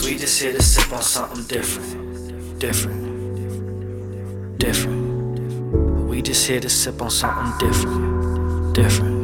Cause we just here to sip on something different. Different. We just here to sip on something different.